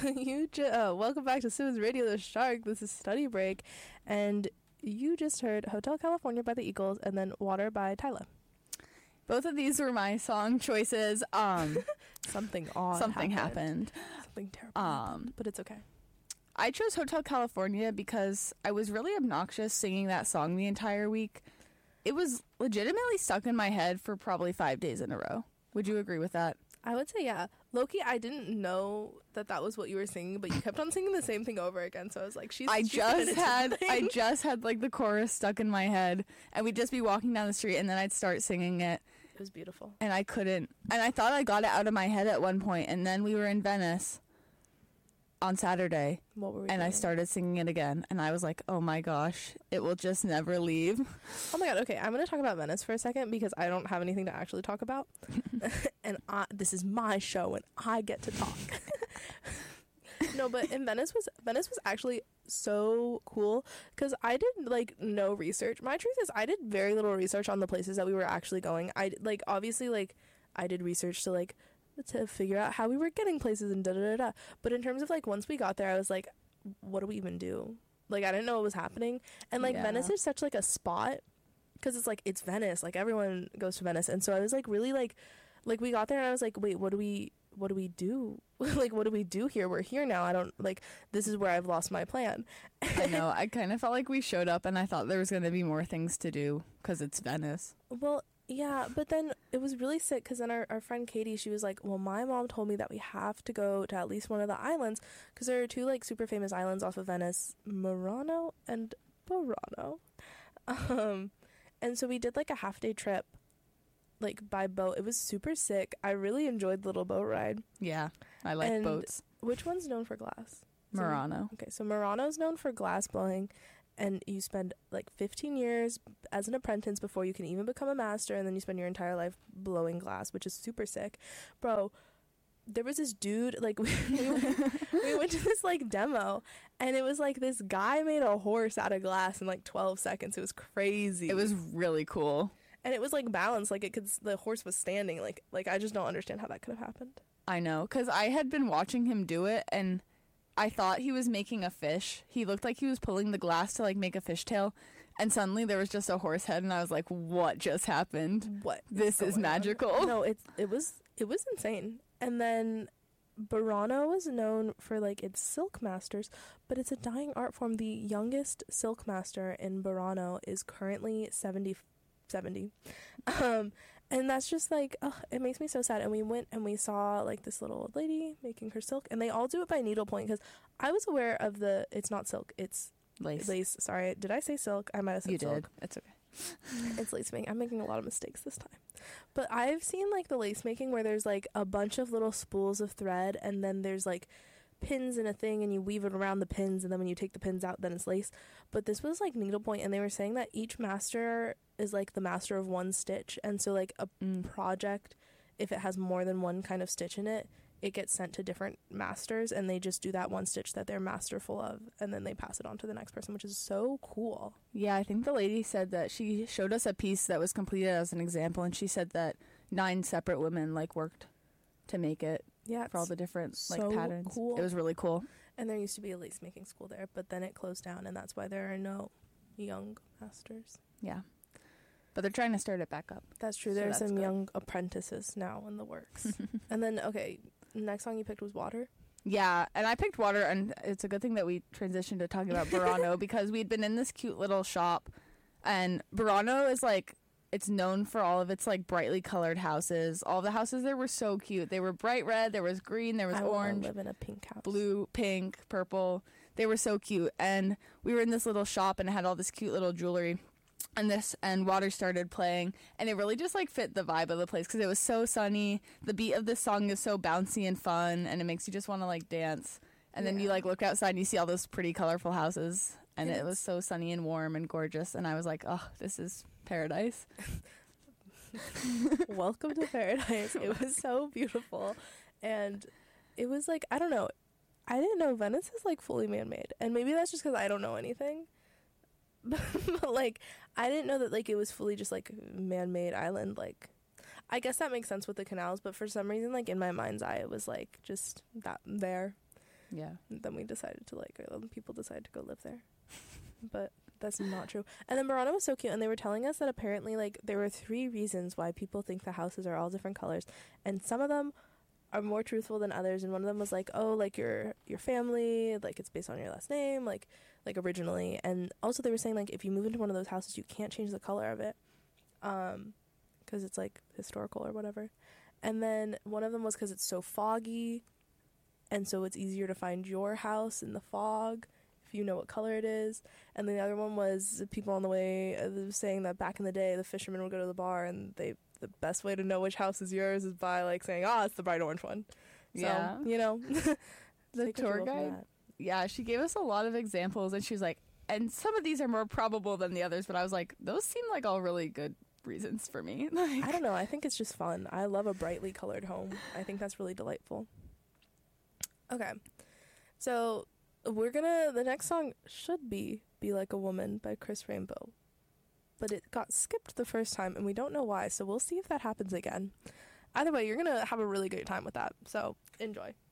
Welcome back to Simmons Radio the Shark. This is Study Break, and you just heard Hotel California by the Eagles and then Water by Tyla. Both of these were my song choices. Something odd Something happened. Something terrible happened, but it's okay. I chose Hotel California because I was really obnoxious singing that song the entire week. It was legitimately stuck in my head for probably 5 days in a row. Would you agree with that? I would say, yeah. Loki, I didn't know that was what you were singing, but you kept on singing the same thing over again. So I was like, I just had like the chorus stuck in my head, and we'd just be walking down the street, and then I'd start singing it. It was beautiful. And I couldn't. And I thought I got it out of my head at one point, and then we were in Venice on Saturday, what were we and doing? I started singing it again, and I was like, oh my gosh, it will just never leave. Oh my god, okay, I'm going to talk about Venice for a second because I don't have anything to actually talk about. And this is my show and I get to talk. No, but in Venice was actually so cool because I did like no research. My truth is I did very little research on the places that we were actually going. I did research to figure out how we were getting places and da-da-da-da. But in terms of like once we got there, I was like, what do we even do? Like I didn't know what was happening. And like Venice is such like a spot because it's like it's Venice. Like everyone goes to Venice. And so I was like really like we got there and I was like, wait, what do we do? Like what do we do here? We're here now. I don't like this is where I've lost my plan. I know. I kind of felt like we showed up and I thought there was going to be more things to do because it's Venice. Well, yeah, but then it was really sick because then our friend Katie, she was like, well, my mom told me that we have to go to at least one of the islands because there are two like super famous islands off of Venice, Murano and Burano. And so we did like a half-day trip like by boat. It was super sick. I really enjoyed the little boat ride. Yeah, I like boats. Which one's known for glass? Murano. Okay, so Murano's known for glass blowing, and you spend like 15 years as an apprentice before you can even become a master, and then you spend your entire life blowing glass, which is super sick. Bro, there was this dude, like, we went to this, like, demo, and it was, like, this guy made a horse out of glass in, like, 12 seconds. It was crazy. It was really cool. And it was, like, balanced. Like, the horse was standing. Like I just don't understand how that could have happened. I know, because I had been watching him do it, and I thought he was making a fish. He looked like he was pulling the glass to, like, make a fishtail, and suddenly there was just a horse head, and I was like, what just happened? What? This is magical. On? No, it was insane. And then Burano was known for, like, its silk masters, but it's a dying art form. The youngest silk master in Burano is currently 70. And that's just, like, it makes me so sad. And we went and we saw, like, this little old lady making her silk, and they all do it by needlepoint, because I was aware of it's not silk, it's lace. Sorry, did I say silk? I might have said silk. You did. It's okay. It's lace making. I'm making a lot of mistakes this time. But I've seen like the lace making where there's like a bunch of little spools of thread, and then there's like pins in a thing, and you weave it around the pins, and then when you take the pins out, then it's lace. But this was like needlepoint, and they were saying that each master is like the master of one stitch, and so like a project, if it has more than one kind of stitch in it, it gets sent to different masters, and they just do that one stitch that they're masterful of, and then they pass it on to the next person, which is so cool. Yeah, I think the lady said that she showed us a piece that was completed as an example, and she said that 9 separate women like worked to make it. Yeah, for all the different like so patterns. Cool. It was really cool. And there used to be a lace making school there, but then it closed down, and that's why there are no young masters. Yeah. But they're trying to start it back up. That's true. There are some young apprentices now in the works. And then, okay, next song you picked was Water. Yeah, and I picked Water, and it's a good thing that we transitioned to talking about Burano because we'd been in this cute little shop, and Burano is like, it's known for all of its like brightly colored houses. All the houses there were so cute. They were bright red, there was green, there was orange, live in a pink house. Blue, pink, purple. They were so cute, and we were in this little shop, and it had all this cute little jewelry. And Water started playing, and it really just like fit the vibe of the place because it was so sunny. The beat of this song is so bouncy and fun, and it makes you just want to like dance. And then you like look outside and you see all those pretty colorful houses, and it was so sunny and warm and gorgeous. And I was like, oh, this is paradise. Welcome to paradise. It was so beautiful, and it was like, I don't know, I didn't know Venice is like fully man-made, and maybe that's just because I don't know anything. But like I didn't know that like it was fully just like man-made island. Like I guess that makes sense with the canals, but for some reason like in my mind's eye it was like just that there. Yeah. Then we decided to like, people decided to go live there. But that's not true. And then Murano was so cute, and they were telling us that apparently like there were 3 reasons why people think the houses are all different colors, and some of them are more truthful than others. And one of them was like, oh, like your family, like it's based on your last name, like originally. And also they were saying like if you move into one of those houses, you can't change the color of it, because it's like historical or whatever. And then one of them was because it's so foggy, and so it's easier to find your house in the fog if you know what color it is. And then the other one was people on the way saying that back in the day the fishermen would go to the bar, and the best way to know which house is yours is by like saying, it's the bright orange one. So, Yeah. you know. The tour guide, yeah, she gave us a lot of examples, and she was like, and some of these are more probable than the others, but I was like, those seem like all really good reasons for me. Like, I don't know. I think it's just fun. I love a brightly colored home. I think that's really delightful. Okay. So the next song should be Like a Woman by Chris Rainbow. But it got skipped the first time, and we don't know why, so we'll see if that happens again. Either way, you're going to have a really great time with that. So enjoy.